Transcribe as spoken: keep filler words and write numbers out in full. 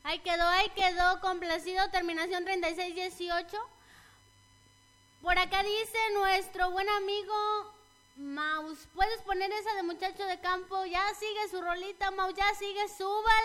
Ahí quedó, ahí quedó, complacido, terminación treinta y seis dieciocho. Por acá dice nuestro buen amigo Maus, ¿puedes poner esa de Muchacho de Campo? Ya sigue su rolita, Maus, ya sigue, súbala.